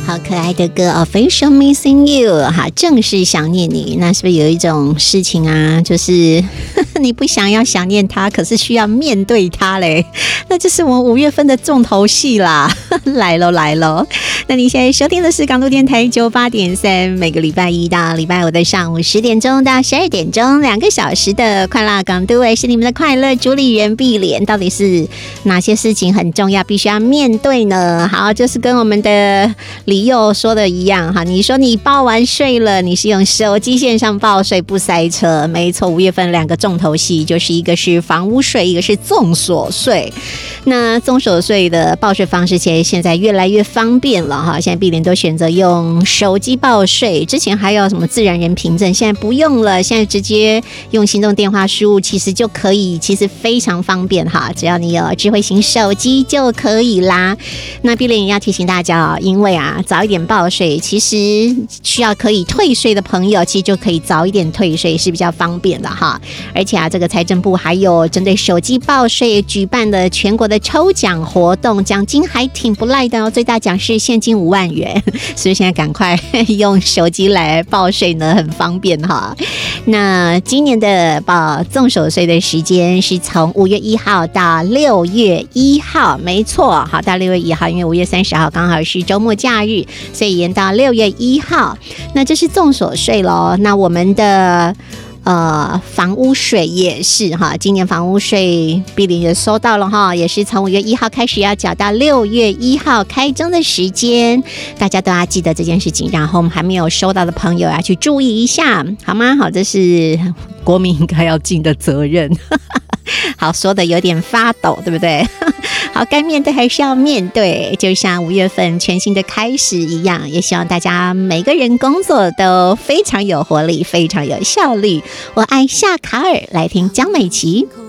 好可爱的歌 Official Missing You， 好，正式想念你。那是不是有一种事情啊，就是你不想要想念他，可是需要面对他嘞？那就是我们5月份的重头戏啦，来咯来咯。那你现在收听的是港都电台98.3，每个礼拜一到礼拜五的上午10点钟到12点钟，2个小时的快乐港都，是你们的快乐主理人碧莲。到底是哪些事情很重要，必须要面对呢？好，就是跟我们的李佑说的一样哈，你说你报完税了，你是用手机线上报税不塞车，没错，5月份2个重头戏，就是一个是房屋税，一个是综所税。那综所税的报税方式其实现在越来越方便了哈，现在碧莲都选择用手机报税，之前还有什么自然人凭证，现在不用了，现在直接用行动电话输入其实就可以，其实非常方便哈，只要你有智慧型手机就可以啦。那碧莲也要提醒大家哦，因为啊早一点报税，其实需要可以退税的朋友，其实就可以早一点退税，是比较方便的哈。而且啊，这个财政部还有针对手机报税举办的全国的抽奖活动，奖金还挺不赖的哦，最大奖是现金5万元，所以现在赶快用手机来报税呢，很方便哈。那今年的综所税的时间是从5月1号到6月1号，没错，好，到6月1号，因为5月30号刚好是周末假日，所以延到6月1号。那这是综所税咯。那我们的房屋税也是哈，今年房屋税碧莲也收到了哈，也是从5月1号开始要缴到6月1号开征的时间，大家都要记得这件事情，然后我们还没有收到的朋友要去注意一下，好吗？好，这是国民应该要尽的责任。好，说的有点发抖，对不对？好，该面对还是要面对，就像5月份全新的开始一样，也希望大家每个人工作都非常有活力，非常有效率。我爱夏卡尔，来听江美琪。